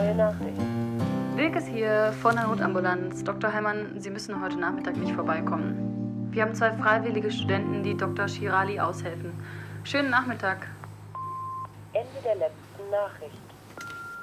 Neue Nachricht. Wilk ist hier von der Notambulanz. Dr. Heimann, Sie müssen heute Nachmittag nicht vorbeikommen. Wir haben 2 freiwillige Studenten, die Dr. Shirali aushelfen. Schönen Nachmittag. Ende der letzten Nachricht.